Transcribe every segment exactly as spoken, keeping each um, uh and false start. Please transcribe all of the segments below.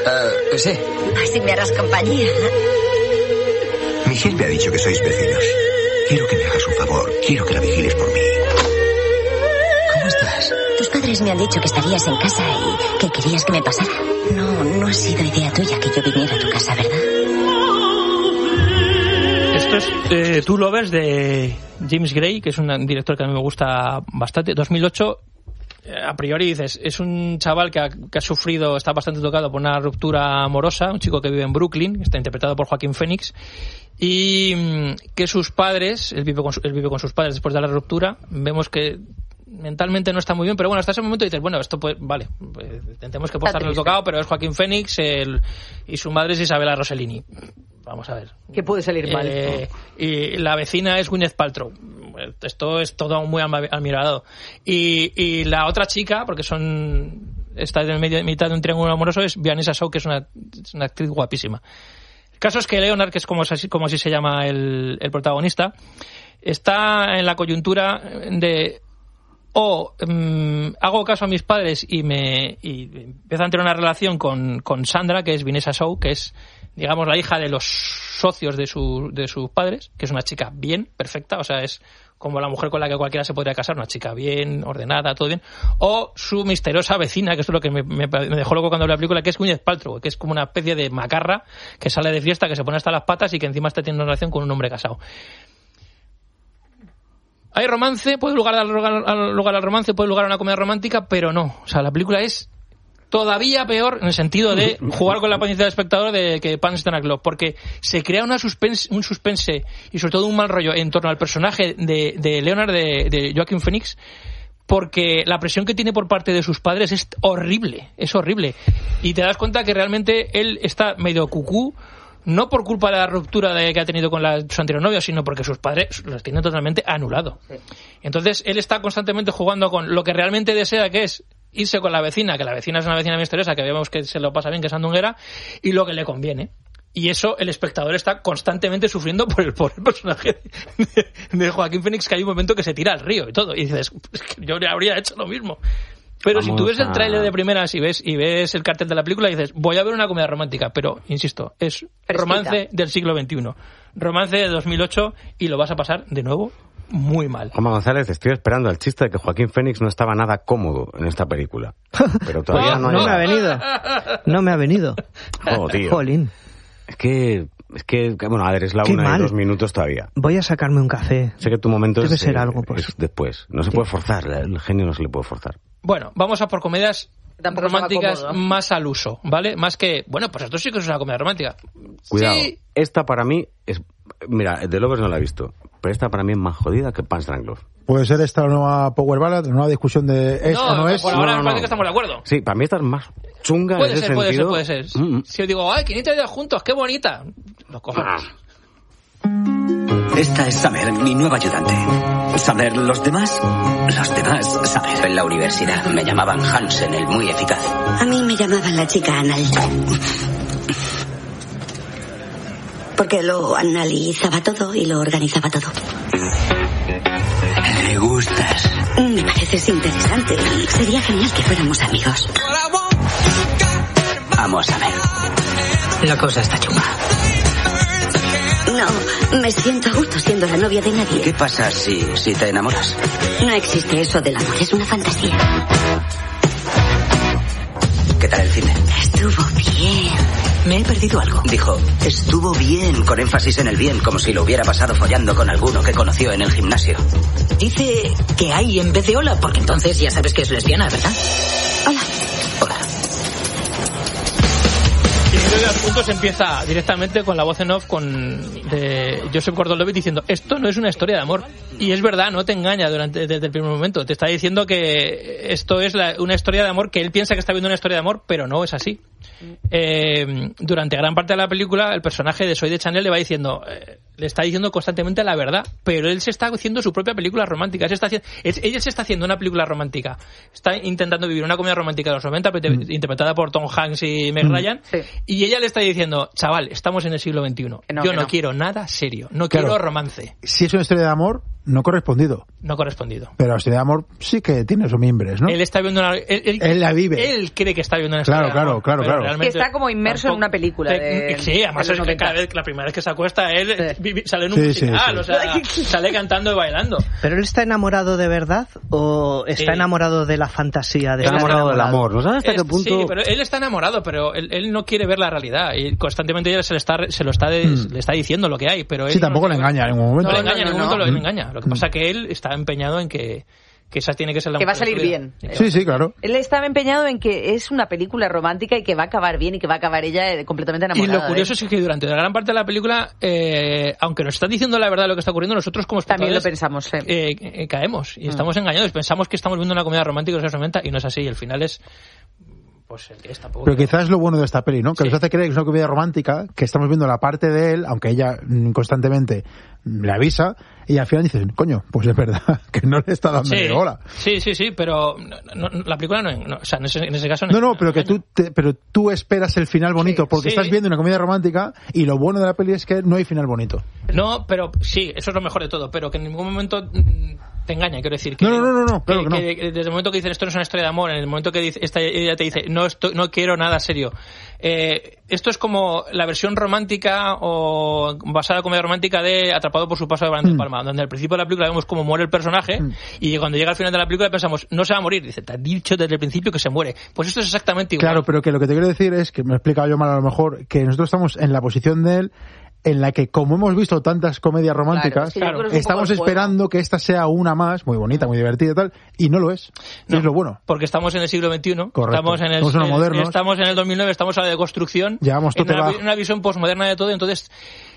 Uh, sí. Así me harás compañía. Miguel me ha dicho que sois vecinos. Quiero que me hagas un favor. Quiero que la vigiles por mí. ¿Cómo estás? Tus padres me han dicho que estarías en casa y que querías que me pasara. No, no ha sido idea tuya que yo viniera a tu casa, ¿verdad? Esto es eh, Two Lovers de James Gray, que es un director que a mí me gusta bastante. dos mil ocho, eh, a priori dices, es un chaval que ha, que ha sufrido, está bastante tocado por una ruptura amorosa, un chico que vive en Brooklyn, que está interpretado por Joaquín Phoenix, y mmm, que sus padres, él vive, con su, él vive con sus padres después de la ruptura, vemos que mentalmente no está muy bien, pero bueno, hasta ese momento dices, bueno, esto pues, vale, pues, intentemos que pueda estar tocado, pero es Joaquín Phoenix el, y su madre es Isabella Rossellini. Vamos a ver. ¿Qué puede salir mal? Eh, y la vecina es Gwyneth Paltrow. Esto es todo muy admirado. Y, y la otra chica, porque son está en medio, mitad de un triángulo amoroso, es Vanessa Shaw, que es una, es una actriz guapísima. El caso es que Leonard, que es como así, como así se llama el, el protagonista, está en la coyuntura de o um, hago caso a mis padres y me y empiezo a tener una relación con, con Sandra, que es Vanessa Shaw, que es, digamos, la hija de los socios de, su, de sus padres, que es una chica bien, perfecta, o sea, es como la mujer con la que cualquiera se podría casar, una chica bien, ordenada, todo bien, o su misteriosa vecina, que esto es lo que me, me, me dejó loco cuando vi la película, que es Gwyneth Paltrow, que es como una especie de macarra que sale de fiesta, que se pone hasta las patas y que encima está teniendo una relación con un hombre casado. Hay romance, puede lugar al lugar, lugar al romance, puede lugar a una comedia romántica, pero no. O sea, la película es todavía peor en el sentido de jugar con la paciencia del espectador de que Punch Drunk Love, porque se crea una suspense, un suspense y sobre todo un mal rollo en torno al personaje de, de Leonard, de, de Joaquin Phoenix, porque la presión que tiene por parte de sus padres es horrible, es horrible. Y te das cuenta que realmente él está medio cucú, no por culpa de la ruptura de que ha tenido con la, su anterior novia, sino porque sus padres los tienen totalmente anulado. Sí. Entonces él está constantemente jugando con lo que realmente desea, que es irse con la vecina, que la vecina es una vecina misteriosa, que vemos que se lo pasa bien, que es sandunguera, y lo que le conviene. Y eso el espectador está constantemente sufriendo por el, por el personaje de, de Joaquín Phoenix, que hay un momento que se tira al río y todo. Y dices, es que yo habría hecho lo mismo. Pero Vamos si tú ves a... el tráiler de primeras y ves y ves el cartel de la película y dices, voy a ver una comedia romántica, pero insisto, es Fresquita. Romance del siglo veintiuno, romance de dos mil ocho, y lo vas a pasar de nuevo muy mal. Juanma González, estoy esperando el chiste de que Joaquín Phoenix no estaba nada cómodo en esta película, pero todavía no, no, no me ha venido, no me ha venido. Oh, tío. Jolín. Es que Es que, bueno, a ver, es la Qué una mal. y dos minutos todavía. Voy a sacarme un café. Sé que tu momento Debe es, ser eh, algo, pues. es después. No se sí. puede forzar, el genio no se le puede forzar. Bueno, vamos a por comedias Tampoco románticas más al uso, ¿vale? Más que, bueno, pues esto sí que es una comedia romántica. Cuidado, sí. Esta para mí es... Mira, The Lovers no la he visto, pero esta para mí es más jodida que Punch Drunk Love. ¿Puede ser esta la nueva Power Ballad, la nueva discusión de es no, o no es? Por ahora no, no, parece no. que estamos de acuerdo. Sí, para mí esta es más chunga puede en ese ser, puede sentido. Puede ser, puede ser. Mm-hmm. Si yo digo, ay, quinientos días juntos, qué bonita. Los cojones. Esta es Summer, mi nueva ayudante. Summer, ¿los demás? Los demás, Summer. En la universidad me llamaban Hansen, el muy eficaz. A mí me llamaban la chica anal. Porque lo analizaba todo y lo organizaba todo. Le gustas. Me pareces interesante y sería genial que fuéramos amigos. Amo a Summer. La cosa está chunga. No, me siento a gusto siendo la novia de nadie. ¿Qué pasa si, si te enamoras? No existe eso del amor, es una fantasía. ¿Qué tal el cine? Estuvo bien. Me he perdido algo. Dijo, estuvo bien, con énfasis en el bien, como si lo hubiera pasado follando con alguno que conoció en el gimnasio. Dice que hay en vez de hola, porque entonces ya sabes que es lesbiana, ¿verdad? Hola. Hola. De los puntos empieza directamente con la voz en off con de Joseph Gordon-Levitt diciendo, esto no es una historia de amor. Y es verdad, no te engaña durante desde el primer momento. Te está diciendo que esto es la, una historia de amor, que él piensa que está viendo una historia de amor, pero no es así. Eh, durante gran parte de la película, el personaje de Zoe de Chanel le va diciendo, eh, le está diciendo constantemente la verdad, pero él se está haciendo su propia película romántica. Él se está haciendo, es, ella se está haciendo una película romántica. Está intentando vivir una comedia romántica de los noventa, mm. interpretada por Tom Hanks y Meg mm. Ryan, sí. y ella le está diciendo, chaval, estamos en el siglo veintiuno. No, Yo no, no quiero nada serio, no claro, quiero romance. Si es una historia de amor, no correspondido. No correspondido. Pero la historia de amor sí que tiene sus mimbres, ¿no? Él está viendo una... Él, él, él la vive. Él cree que está viendo una claro, historia claro, de amor. Claro, pero claro. realmente que está como inmerso tampoco, en una película. De, sí, además de es que cada vez, la primera vez que se acuesta él sí. sale en un sí, musical, sí, sí. o sea, sale cantando y bailando. ¿Pero él está enamorado de verdad o está Sí. enamorado de la fantasía? De Está estar enamorado del amor, ¿no sabes hasta Es- qué punto? Sí, pero él está enamorado, pero él, él no quiere ver la realidad y constantemente ella se le está, se lo está, de- Mm. le está diciendo lo que hay, pero él Sí, no tampoco le quiere- engaña en ningún momento. No le engaña, No, en no, ningún momento no. le engaña. Lo que pasa es que él está empeñado en que, que esa tiene que ser la Que va a mujer de salir su vida. bien. Sí, sí, claro. Él estaba empeñado en que es una película romántica y que va a acabar bien y que va a acabar ella eh, completamente Y enamorada. lo curioso ¿eh? es que durante la gran parte de la película, eh, aunque nos están diciendo la verdad de lo que está ocurriendo, nosotros como También espectadores lo pensamos, sí. eh, eh, caemos y Mm. estamos engañados. Pensamos que estamos viendo una comedia romántica en los años noventa y no es así. Y el final es, pues, el que es tampoco. Pero quizás es lo bueno de esta peli, ¿no? Que Sí. nos hace creer que es una comedia romántica, que estamos viendo la parte de él, aunque ella mm, constantemente mm, le avisa, y al final dices, coño, pues es verdad, que no le está dando Sí, ni bola. sí, sí, sí, pero no- no- la película no, no, o sea, en ese, en ese caso No, no, pero que tú, te- pero tú esperas el final bonito, porque Sí. estás viendo una comedia romántica, y lo bueno de la peli es que no hay final bonito. No, pero sí, eso es lo mejor de todo, pero que en ningún momento mm, te engaña, quiero decir. Que, No, no, no, no, no, claro que no. que desde el momento que dicen esto no es una historia de amor, en el momento que dice, esta, ella te dice no, esto, no quiero nada serio. Eh, esto es como la versión romántica o basada en comedia romántica de Atrapado por su paso de Brian De Palma, donde al principio de la película vemos cómo muere el personaje Mm. y cuando llega al final de la película pensamos, no se va a morir. Dice, te has dicho desde el principio que se muere. Pues esto es exactamente igual. Claro, pero que lo que te quiero decir es, que me he explicado yo mal a lo mejor, que nosotros estamos en la posición de él, en la que, como hemos visto tantas comedias románticas, Claro, es que yo creo que es un estamos poco el juego. esperando que esta sea una más, muy bonita, muy divertida y tal, y no lo es. Y No, es lo bueno. Porque estamos en el siglo veintiuno, Correcto. estamos en el, Estamos en los en- modernos. estamos en el dos mil nueve, estamos a la deconstrucción, Llevamos en todo una, va- vi- una visión posmoderna de todo, entonces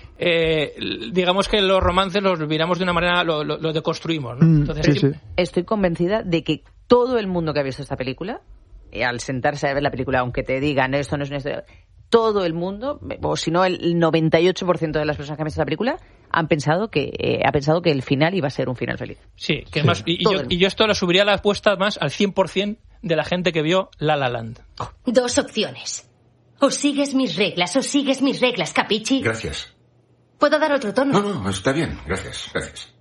eh, digamos que los romances los miramos de una manera, lo, lo, lo deconstruimos, ¿no? Mm, Entonces, sí, sí. Estoy convencida de que todo el mundo que ha visto esta película, eh, al sentarse a ver la película, aunque te digan esto no es una historia, todo el mundo, o si no el noventa y ocho por ciento de las personas que han visto esta película, han pensado que eh, ha pensado que el final iba a ser un final feliz. Sí, que es más, y, y Todo yo, el- y yo esto lo subiría a la apuesta más al cien por ciento de la gente que vio La La Land. Dos opciones. O sigues mis reglas o sigues mis reglas, capichi. Gracias. ¿Puedo dar otro tono? No, no, está bien. Gracias, gracias.